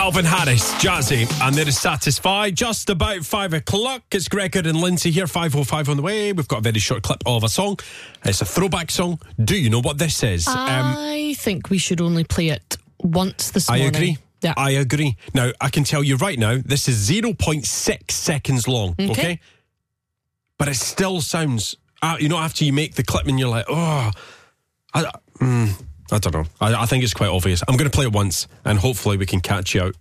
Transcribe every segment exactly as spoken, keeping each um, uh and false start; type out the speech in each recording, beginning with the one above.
Alvin Harris, Jazzy, and they're satisfied. Just about five o'clock. It's Gregor and Lindsay here, five oh five on the way. We've got a very short clip of a song. It's a throwback song. Do you know what this is? I um, think we should only play it once this I morning. I agree. Yeah. I agree. Now, I can tell you right now, this is zero point six seconds long, okay? Okay. But it still sounds, uh, you know, after you make the clip and you're like, oh, I, mm, I don't know. I, I think it's quite obvious. I'm going to play it once and hopefully we can catch you out.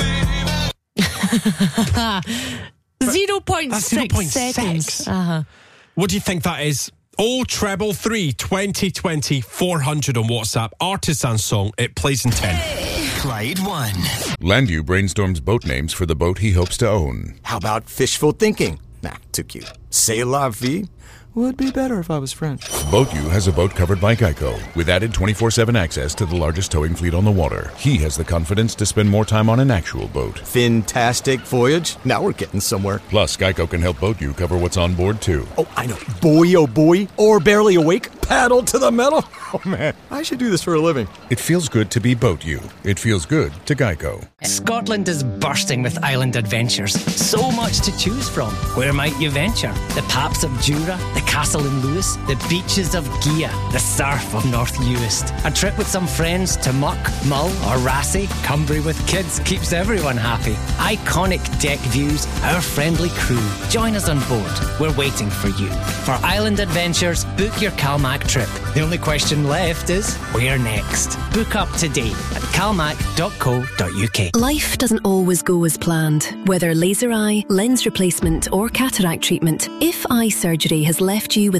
zero point six zero point seconds. six. Uh-huh. What do you think that is? Oh, treble three, twenty twenty, four hundred on WhatsApp. Artisan song. It plays in ten. Clyde one. Landu brainstorms boat names for the boat he hopes to own. How about fishful thinking? Nah, too cute. C'est la vie would be better if I was French. BoatU has a boat covered by Geico, with added twenty-four seven access to the largest towing fleet on the water. He has the confidence to spend more time on an actual boat. Fantastic voyage. Now we're getting somewhere. Plus, Geico can help BoatU cover what's on board, too. Oh, I know. Boy, oh boy. Or barely awake. Paddle to the metal. Oh, man. I should do this for a living. It feels good to be BoatU. It feels good to Geico. Scotland is bursting with island adventures. So much to choose from. Where might you venture? The Paps of Jura, the Castle in Lewis, the beaches of Gia, the surf of North Uist. A trip with some friends to Muck, Mull or Rassay. Cumbria with kids keeps everyone happy. Iconic deck views, our friendly crew. Join us on board. We're waiting for you. For island adventures, book your Calmac trip. The only question left is, where next? Book up today at calmac dot co dot uk. Life doesn't always go as planned. Whether laser eye, lens replacement or cataract treatment, if eye surgery has left you with